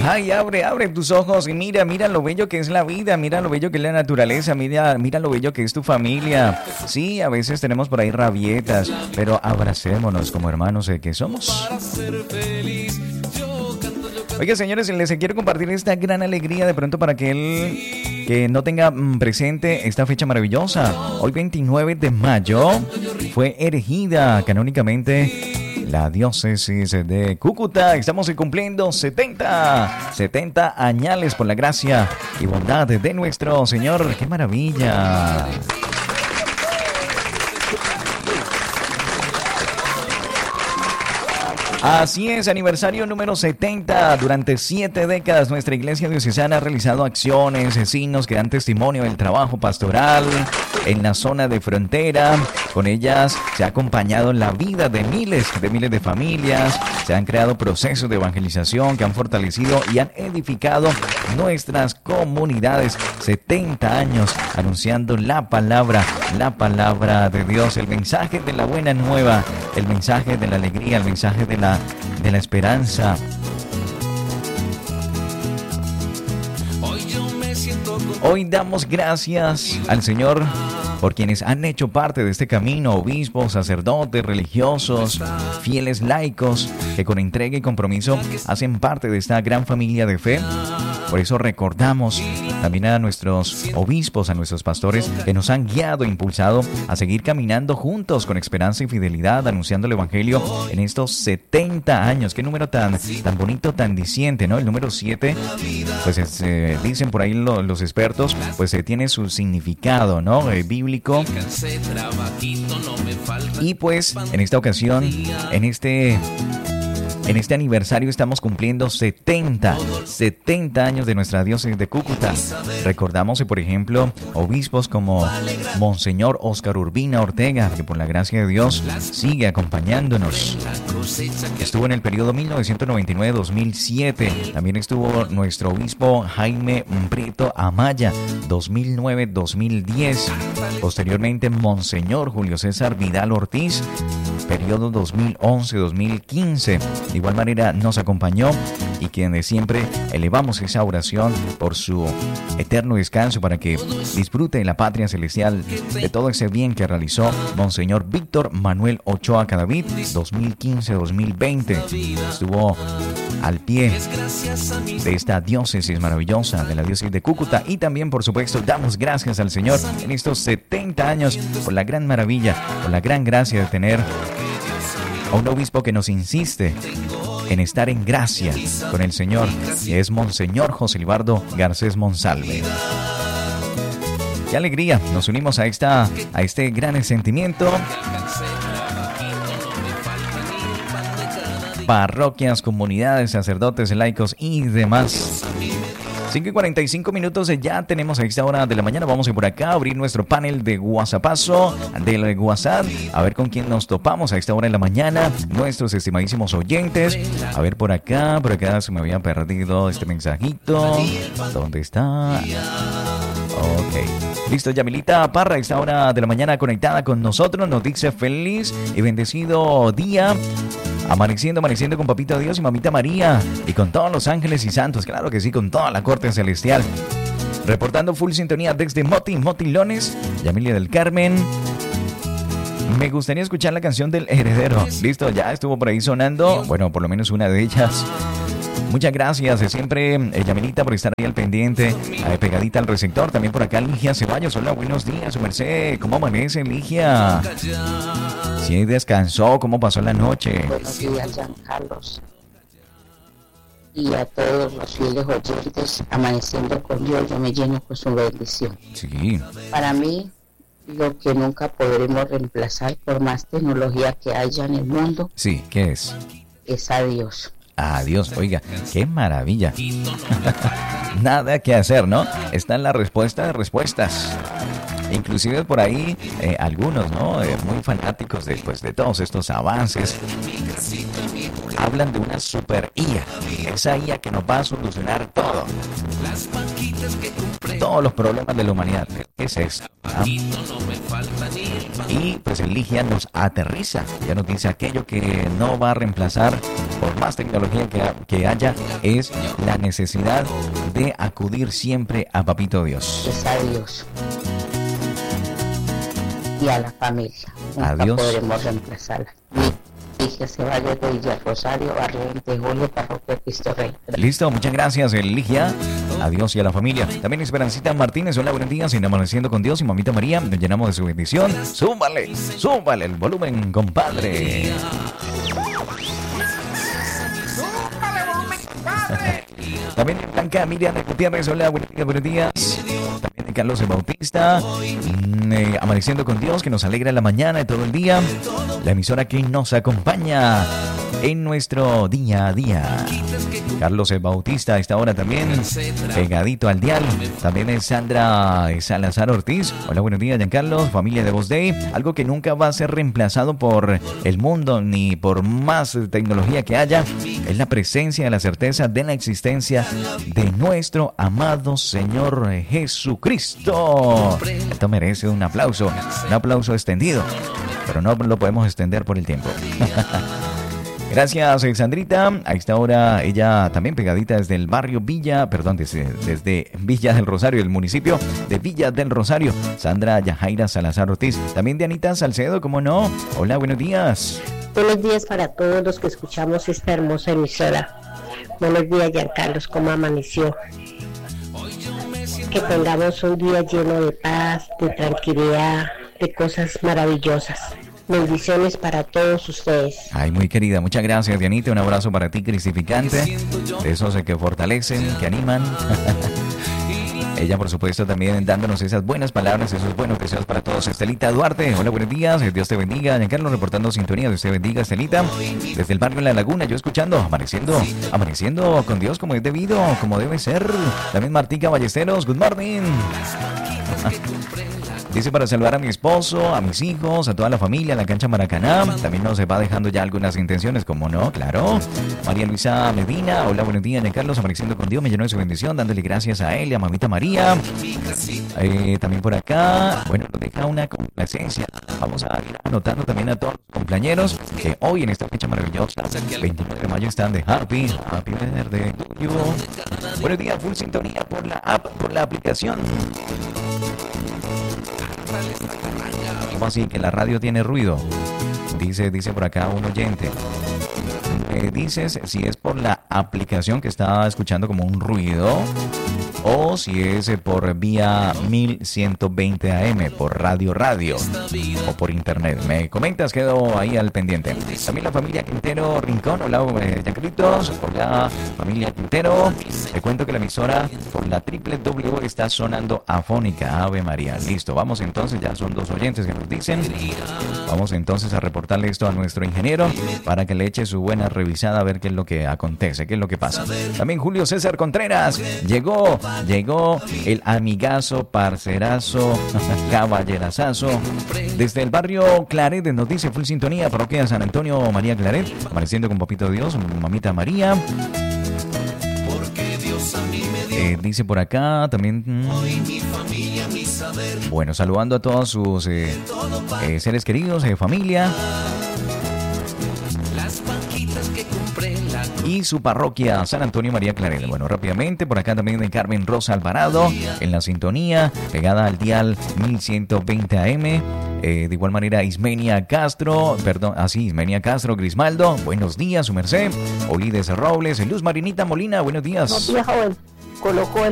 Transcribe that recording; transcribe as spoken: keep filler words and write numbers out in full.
Ay, abre, abre tus ojos y mira, mira lo bello que es la vida, mira lo bello que es la naturaleza, mira, mira lo bello que es tu familia. Sí, a veces tenemos por ahí rabietas, pero abracémonos como hermanos eh, que somos. Oiga, señores, les quiero compartir esta gran alegría de pronto para que él que no tenga presente esta fecha maravillosa. Hoy veintinueve de mayo fue erigida canónicamente la diócesis de Cúcuta. Estamos cumpliendo setenta, setenta añales por la gracia y bondad de nuestro Señor. ¡Qué maravilla! Así es, aniversario número setenta. Durante siete décadas nuestra iglesia diocesana ha realizado acciones, signos que dan testimonio del trabajo pastoral en la zona de frontera. Con ellas se ha acompañado la vida de miles de miles de familias. Se han creado procesos de evangelización que han fortalecido y han edificado nuestras comunidades. setenta años anunciando la palabra, la palabra de Dios, el mensaje de la buena nueva, el mensaje de la alegría, el mensaje de la de la esperanza. Hoy damos gracias al Señor por quienes han hecho parte de este camino, obispos, sacerdotes, religiosos, fieles laicos, que con entrega y compromiso hacen parte de esta gran familia de fe. Por eso recordamos también a nuestros obispos, a nuestros pastores que nos han guiado e impulsado a seguir caminando juntos con esperanza y fidelidad, anunciando el Evangelio en estos setenta años. Qué número tan, tan bonito, tan diciente, ¿no? El número siete, pues es, eh, dicen por ahí lo, los expertos, pues eh, tiene su significado, ¿no? Eh, bíblico. Y pues en esta ocasión, en este... En este aniversario estamos cumpliendo setenta, setenta años de nuestra diócesis de Cúcuta. Recordamos, por ejemplo, obispos como Monseñor Óscar Urbina Ortega, que por la gracia de Dios sigue acompañándonos. Estuvo en el periodo mil novecientos noventa y nueve a dos mil siete. También estuvo nuestro obispo Jaime Prieto Amaya, dos mil nueve a dos mil diez. Posteriormente, Monseñor Julio César Vidal Ortiz, periodo dos mil once a dos mil quince. De igual manera nos acompañó y quien de siempre elevamos esa oración por su eterno descanso para que disfrute en la patria celestial de todo ese bien que realizó Monseñor Víctor Manuel Ochoa Cadavid, dos mil quince a dos mil veinte. Estuvo al pie de esta diócesis maravillosa, de la diócesis de Cúcuta, y también, por supuesto, damos gracias al Señor en estos setenta años por la gran maravilla, por la gran gracia de tener a un obispo que nos insiste en estar en gracia con el Señor, que es Monseñor José Libardo Garcés Monsalve. ¡Qué alegría! Nos unimos a, esta, a este gran sentimiento. Parroquias, comunidades, sacerdotes, laicos y demás. cinco y cuarenta y cinco minutos, ya tenemos a esta hora de la mañana. Vamos a ir por acá a abrir nuestro panel de WhatsAppazo, del WhatsApp, a ver con quién nos topamos a esta hora de la mañana. Nuestros estimadísimos oyentes. A ver por acá, por acá se me había perdido este mensajito. ¿Dónde está? Ok. Listo, Yamilita Parra a esta hora de la mañana conectada con nosotros. Nos dice feliz y bendecido día. Amaneciendo, amaneciendo con Papito Dios y Mamita María y con todos los ángeles y santos, claro que sí, con toda la corte celestial. Reportando full sintonía desde Moti, Motilones, Yamilia del Carmen. Me gustaría escuchar la canción del Heredero. Listo, ya estuvo por ahí sonando, bueno, por lo menos una de ellas. Muchas gracias, siempre eh, Yamilita, por estar ahí al pendiente, eh, pegadita al receptor. También por acá Ligia Ceballos. Hola, buenos días, su merced. ¿Cómo amanece, Ligia? Si descansó, ¿cómo pasó la noche? Buenos días, Jean Carlos. Y a todos los fieles oyentes, amaneciendo con Dios, yo me lleno con su bendición. Sí. Para mí, lo que nunca podremos reemplazar por más tecnología que haya en el mundo. Sí, ¿qué es? Es a Dios. Adiós, oiga, qué maravilla. Nada que hacer, ¿no? Está en la respuesta de respuestas. Inclusive por ahí eh, algunos, ¿no? Eh, muy fanáticos de, pues, de todos estos avances. hablan de una super I A, esa I A que nos va a solucionar todo, todos los problemas de la humanidad. ¿Qué es eso? ¿Ah? Y pues el Ligia nos aterriza, ya nos dice aquello que no va a reemplazar por más tecnología que, que haya, es la necesidad de acudir siempre a Papito Dios. Es a Dios y a la familia. Nunca Adiós. podremos reemplazarla. Ligia Ceballos de Villa Rosario, Barrio veinte de Julio, Parroquia Cristo Rey. Listo, muchas gracias, Ligia. Adiós y a la familia. También Esperancita Martínez, hola, buenos días, en Amaneciendo con Dios y Mamita María, nos llenamos de su bendición. Súbale, súbale el volumen, compadre. También Blanca Miriam de Gutiérrez, hola, buenos días, buenos días. También de Carlos el Bautista, eh, Amaneciendo con Dios, que nos alegra la mañana y todo el día. La emisora que nos acompaña en nuestro día a día. Carlos el Bautista a esta hora también, pegadito al dial. También es Sandra Salazar Ortiz. Hola, buenos días, Giancarlo, familia de Voz Day. Algo que nunca va a ser reemplazado por el mundo ni por más tecnología que haya, es la presencia, la certeza de la existencia de nuestro amado Señor Jesucristo. Esto merece un aplauso, un aplauso extendido, pero no lo podemos extender por el tiempo. Gracias, Sandrita. A esta hora ella también pegadita desde el barrio Villa, perdón, desde, desde Villa del Rosario, el municipio de Villa del Rosario. Sandra Yajaira Salazar Ortiz. También de Anita Salcedo, ¿cómo no? Hola, buenos días. Buenos días para todos los que escuchamos esta hermosa emisora. Buenos días, Giancarlos, ¿cómo amaneció? Que tengamos un día lleno de paz, de tranquilidad, de cosas maravillosas. Bendiciones para todos ustedes. Ay, muy querida, muchas gracias, Dianita. Un abrazo para ti, cristificante. De esos que fortalecen, que animan. Ella, por supuesto, también dándonos esas buenas palabras, esos buenos deseos para todos. Estelita Duarte, hola, buenos días. Dios te bendiga. Giancarlo reportando sintonía. Dios te bendiga, Estelita. Desde el barrio La Laguna, yo escuchando, amaneciendo, amaneciendo con Dios como es debido, como debe ser. También Martica Ballesteros, good morning. Dice para saludar a mi esposo, a mis hijos, a toda la familia, a la cancha Maracaná. También nos va dejando ya algunas intenciones, como no, claro. María Luisa Medina, hola, buenos días, Giancarlo, amaneciendo con Dios, me llenó de su bendición, dándole gracias a él y a mamita María. Eh, también por acá, bueno, nos deja una complacencia. Vamos a ir anotando también a todos los compañeros que hoy en esta fecha maravillosa, veintinueve de mayo, están de Happy, Happy Birthday to you. Buenos días, full sintonía por la app, por la aplicación. ¿Cómo así? Que la radio tiene ruido. Dice, dice por acá un oyente. Eh, dices si es por la aplicación que está escuchando como un ruido o si es por vía mil ciento veinte A M, por radio radio o por internet. Me comentas, quedo ahí al pendiente. También la familia Quintero Rincón, hola, eh, Yacritos, hola familia Quintero. Te cuento que la emisora por la doble u doble u doble u está sonando afónica. Ave María, listo, vamos entonces, ya son dos oyentes que nos dicen. Vamos entonces a reportarle esto a nuestro ingeniero para que le eche su buena revisada a ver qué es lo que acontece, qué es lo que pasa. También Julio César Contreras, llegó, llegó el amigazo, parcerazo, caballerazazo. Desde el barrio Claret nos dice full sintonía, parroquia San Antonio María Claret, amaneciendo con Papito Dios, mamita María. Eh, dice por acá también mmm, bueno, saludando a todos sus eh, eh, seres queridos, eh, familia y su parroquia San Antonio María Claret. Bueno, rápidamente por acá también de Carmen Rosa Alvarado en la sintonía, pegada al dial mil ciento veinte A M. Eh, de igual manera Ismenia Castro, perdón, así, ah, Ismenia Castro, Grismaldo, buenos días, su merced. Olides Robles, Luz Marinita Molina, buenos días. Buenos días, joven. Colocó el